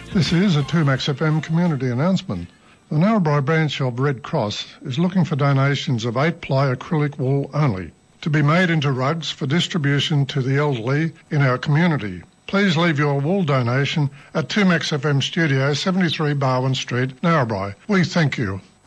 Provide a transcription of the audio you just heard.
This is a 2Max FM community announcement. The Narrabri branch of Red Cross is looking for donations of 8-ply acrylic wool only to be made into rugs for distribution to the elderly in our community. Please leave your wool donation at 2Max FM Studio, 73 Barwon Street, Narrabri. We thank you.